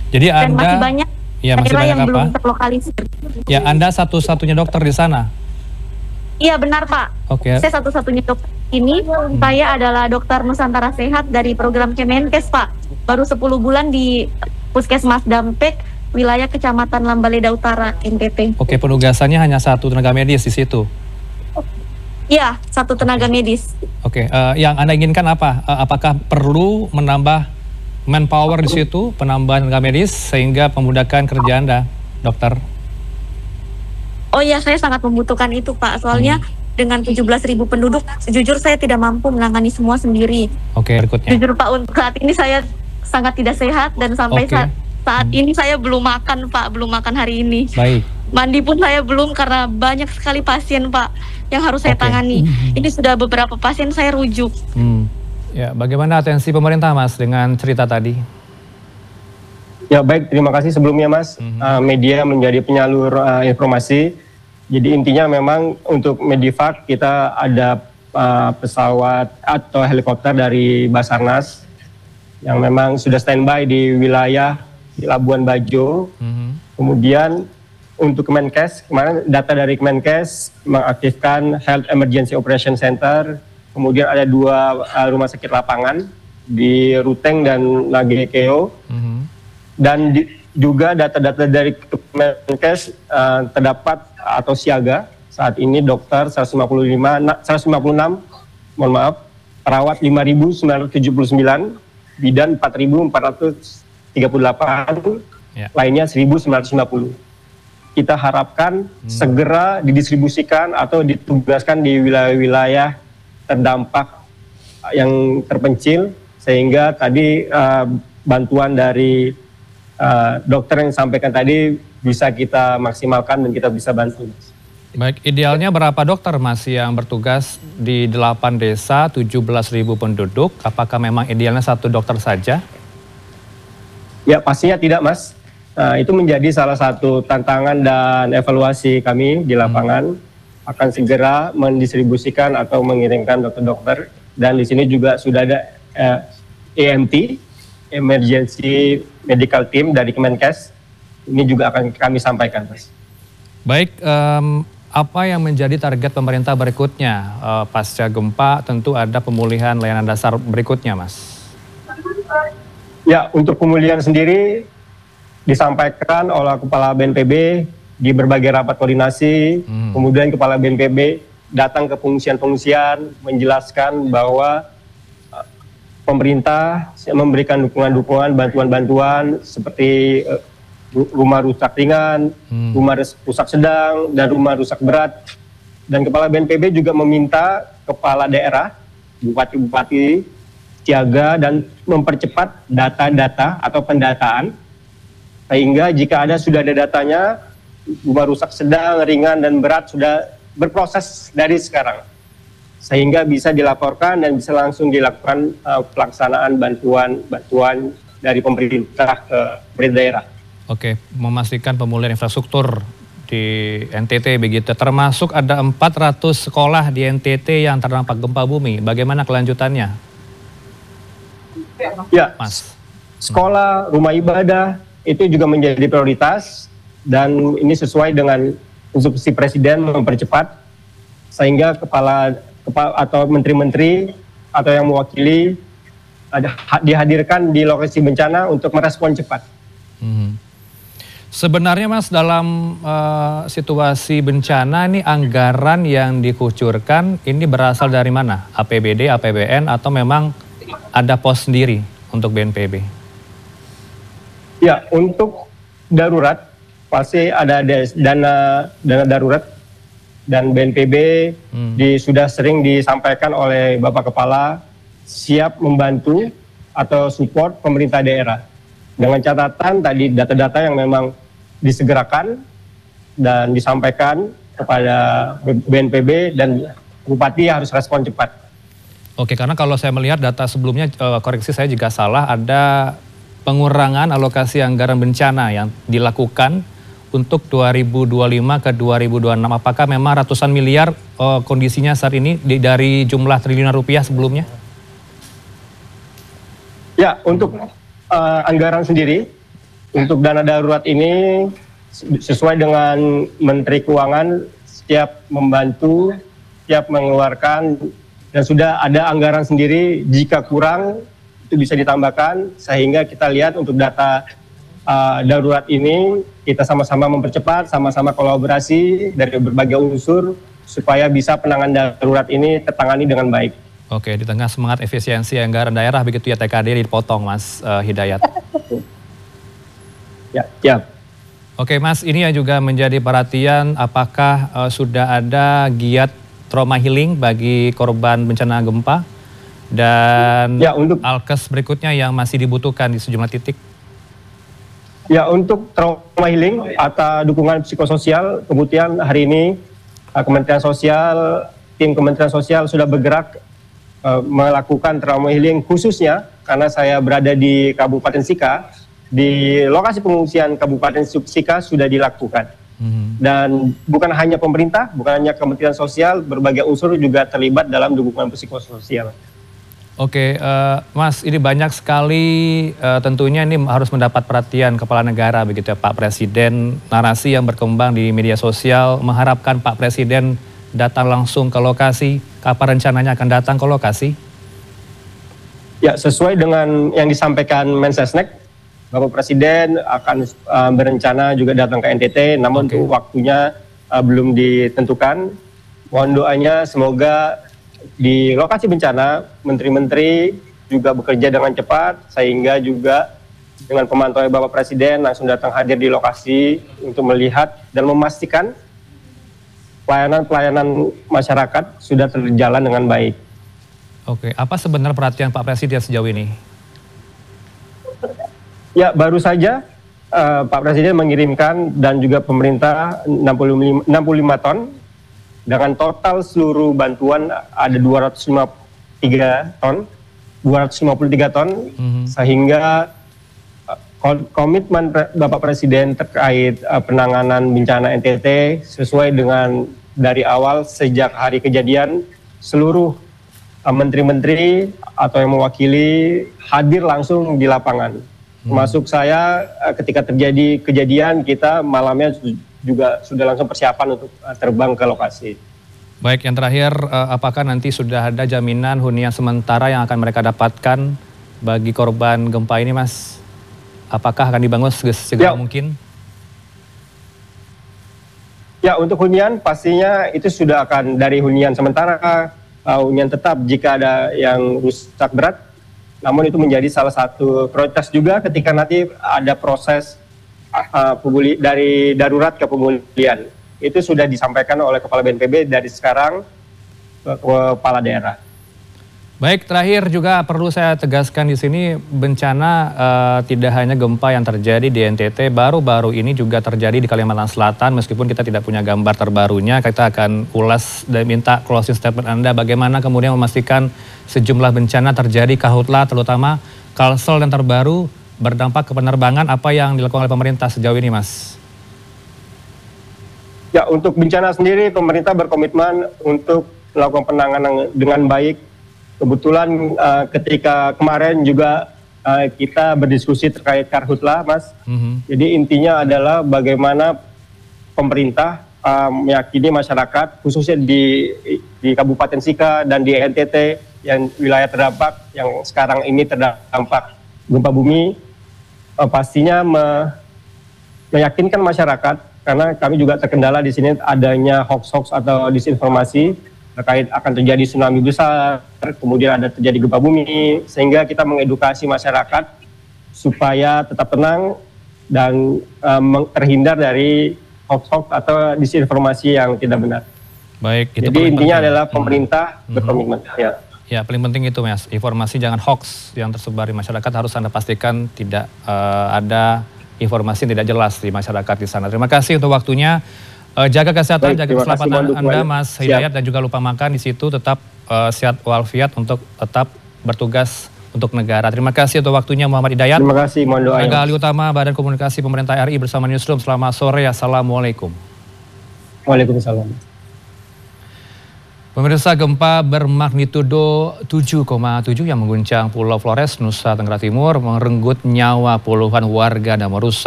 Jadi Dan masih Anda, banyak ya masih daerah banyak yang apa? belum terlokalisir. Ya Anda satu-satunya dokter di sana? Iya benar Pak, Oke. saya satu-satunya dokter ini. Saya adalah dokter Nusantara Sehat dari program Kemenkes Pak. Baru 10 bulan di Puskesmas Dampek, wilayah Kecamatan Lambaleda Utara, NTT. Oke, penugasannya hanya satu tenaga medis di situ. Iya, satu tenaga medis. Oke, yang Anda inginkan apa? Apakah perlu menambah manpower di situ, penambahan tenaga medis sehingga memudahkan kerja Anda, dokter? Oh iya, saya sangat membutuhkan itu Pak. Soalnya dengan 17.000 penduduk, jujur saya tidak mampu menangani semua sendiri. Oke, berikutnya. Jujur Pak, untuk saat ini saya sangat tidak sehat dan sampai Oke. saat ini saya belum makan Pak, belum makan hari ini. Baik. Mandi pun saya belum karena banyak sekali pasien Pak yang harus saya Oke. tangani. Ini sudah beberapa pasien saya rujuk. Ya, bagaimana atensi pemerintah Mas dengan cerita tadi? Ya baik, terima kasih sebelumnya Mas. Media menjadi penyalur informasi. Jadi intinya memang untuk Medivac kita ada pesawat atau helikopter dari Basarnas yang memang sudah standby di wilayah di Labuan Bajo. Kemudian untuk Kemenkes, kemarin data dari Kemenkes mengaktifkan Health Emergency Operation Center. Kemudian ada 2 rumah sakit lapangan di Ruteng dan Nagekeo. Dan juga data-data dari Kemenkes terdapat atau siaga saat ini dokter 156, mohon maaf, perawat 5.979, bidan 4.438, lainnya 1.950. Kita harapkan segera didistribusikan atau ditugaskan di wilayah-wilayah terdampak yang terpencil, sehingga tadi bantuan dari dokter yang disampaikan tadi bisa kita maksimalkan dan kita bisa bantu. Baik, idealnya berapa dokter Mas yang bertugas di 8 desa, 17.000 penduduk? Apakah memang idealnya 1 dokter saja? Ya pastinya tidak Mas. Itu menjadi salah satu tantangan dan evaluasi kami di lapangan. Akan segera mendistribusikan atau mengirimkan dokter-dokter. Dan di sini juga sudah ada EMT, Emergency Medical Team dari Kemenkes. Ini juga akan kami sampaikan, Mas. Baik, apa yang menjadi target pemerintah berikutnya? Pasca gempa tentu ada pemulihan layanan dasar berikutnya, Mas. Ya, untuk pemulihan sendiri disampaikan oleh Kepala BNPB di berbagai rapat koordinasi. Kemudian Kepala BNPB datang ke pengungsian-pengungsian menjelaskan bahwa pemerintah memberikan dukungan-dukungan, bantuan-bantuan seperti rumah rusak ringan, rumah rusak sedang, dan rumah rusak berat. Dan Kepala BNPB juga meminta kepala daerah, bupati-bupati, siaga dan mempercepat data-data atau pendataan, sehingga jika sudah ada datanya, rumah rusak sedang, ringan, dan berat sudah berproses dari sekarang, sehingga bisa dilaporkan dan bisa langsung dilakukan pelaksanaan bantuan dari pemerintah ke daerah. Oke, memastikan pemulihan infrastruktur di NTT begitu, termasuk ada 400 sekolah di NTT yang terdampak gempa bumi. Bagaimana kelanjutannya? Ya, Mas. Sekolah, rumah ibadah itu juga menjadi prioritas, dan ini sesuai dengan instruksi Presiden mempercepat, sehingga kepala atau menteri-menteri atau yang mewakili dihadirkan di lokasi bencana untuk merespon cepat. Sebenarnya Mas, dalam situasi bencana ini anggaran yang dikucurkan ini berasal dari mana? APBD, APBN, atau memang ada pos sendiri untuk BNPB? Ya, untuk darurat pasti ada dana darurat, dan BNPB sudah sering disampaikan oleh Bapak Kepala siap membantu atau support pemerintah daerah. Dengan catatan tadi data-data yang memang disegerakan dan disampaikan kepada BNPB, dan Bupati harus respon cepat. Oke, karena kalau saya melihat data sebelumnya, koreksi saya jika salah, ada pengurangan alokasi anggaran bencana yang dilakukan untuk 2025 ke 2026. Apakah memang ratusan miliar kondisinya saat ini dari jumlah triliunan rupiah sebelumnya? Ya, untuk anggaran sendiri untuk dana darurat ini sesuai dengan Menteri Keuangan setiap membantu, setiap mengeluarkan, dan sudah ada anggaran sendiri. Jika kurang itu bisa ditambahkan, sehingga kita lihat untuk data darurat ini kita sama-sama mempercepat, sama-sama kolaborasi dari berbagai unsur supaya bisa penanganan darurat ini tertangani dengan baik. Oke, di tengah semangat efisiensi anggaran daerah begitu ya, TKD dipotong Mas Hidayat. Ya, siap. Oke Mas, ini yang juga menjadi perhatian, apakah sudah ada giat trauma healing bagi korban bencana gempa? Dan ya, untuk alkes berikutnya yang masih dibutuhkan di sejumlah titik? Ya, untuk trauma healing atau dukungan psikososial, kemudian hari ini Kementerian Sosial, tim Kementerian Sosial sudah bergerak melakukan trauma healing, khususnya karena saya berada di Kabupaten Sika, di lokasi pengungsian Kabupaten Sika sudah dilakukan. Dan bukan hanya pemerintah, bukan hanya Kementerian Sosial, berbagai unsur juga terlibat dalam dukungan psikososial. Oke, Mas, ini banyak sekali tentunya ini harus mendapat perhatian Kepala Negara begitu ya Pak Presiden. Narasi yang berkembang di media sosial mengharapkan Pak Presiden datang langsung ke lokasi. Kapan rencananya akan datang ke lokasi? Ya, sesuai dengan yang disampaikan Mensesnek, Bapak Presiden akan berencana juga datang ke NTT, namun untuk waktunya belum ditentukan. Mohon doanya semoga di lokasi bencana, menteri-menteri juga bekerja dengan cepat, sehingga juga dengan pemantauan Bapak Presiden langsung datang hadir di lokasi untuk melihat dan memastikan pelayanan masyarakat sudah terjalan dengan baik. Oke, apa sebenarnya perhatian Pak Presiden sejauh ini? Ya, baru saja Pak Presiden mengirimkan dan juga pemerintah 65 ton. Dengan total seluruh bantuan ada 253 ton, sehingga komitmen Bapak Presiden terkait penanganan bencana NTT sesuai dengan dari awal sejak hari kejadian, seluruh menteri-menteri atau yang mewakili hadir langsung di lapangan. Termasuk saya ketika terjadi kejadian, kita malamnya juga sudah langsung persiapan untuk terbang ke lokasi. Baik, yang terakhir, apakah nanti sudah ada jaminan hunian sementara yang akan mereka dapatkan bagi korban gempa ini, Mas? Apakah akan dibangun segera mungkin? Ya, untuk hunian pastinya itu sudah akan dari hunian sementara, hunian tetap jika ada yang rusak berat. Namun itu menjadi salah satu prioritas juga ketika nanti ada proses dari darurat ke pemulihan. Itu sudah disampaikan oleh Kepala BNPB dari sekarang ke Kepala Daerah. Baik, terakhir juga perlu saya tegaskan di sini bencana tidak hanya gempa yang terjadi di NTT, baru-baru ini juga terjadi di Kalimantan Selatan. Meskipun kita tidak punya gambar terbarunya, kita akan ulas dan minta closing statement Anda bagaimana kemudian memastikan sejumlah bencana terjadi Karhutla, terutama Kalsel dan terbaru berdampak ke penerbangan. Apa yang dilakukan oleh pemerintah sejauh ini, Mas? Ya, untuk bencana sendiri pemerintah berkomitmen untuk melakukan penanganan dengan baik. Kebetulan ketika kemarin juga kita berdiskusi terkait Karhutla, Mas. Jadi intinya adalah bagaimana pemerintah meyakini masyarakat, khususnya di Kabupaten Sika dan di NTT yang wilayah terdampak, yang sekarang ini terdampak gempa bumi, pastinya meyakinkan masyarakat, karena kami juga terkendala di sini adanya hoax-hoax atau disinformasi terkait akan terjadi tsunami besar, kemudian ada terjadi gempa bumi, sehingga kita mengedukasi masyarakat supaya tetap tenang dan terhindar dari hoax-hoax atau disinformasi yang tidak benar. Baik, itu jadi intinya adalah pemerintah berkomitmen. Ya, paling penting itu, Mas, informasi jangan hoax yang tersebar di masyarakat, harus Anda pastikan tidak ada informasi yang tidak jelas di masyarakat di sana. Terima kasih untuk waktunya. Jaga kesehatan, jaga keselamatan Anda, Mas Hidayat, dan juga lupa makan di situ, tetap sehat walafiat untuk tetap bertugas untuk negara. Terima kasih untuk waktunya, Muhammad Hidayat. Terima kasih, mohon doa. Tenaga Ahli Utama Badan Komunikasi Pemerintah RI bersama Newsroom. Selamat sore, Assalamualaikum. Waalaikumsalam. Pemirsa, gempa bermagnitudo 7,7 yang mengguncang Pulau Flores, Nusa Tenggara Timur merenggut nyawa puluhan warga dan merusak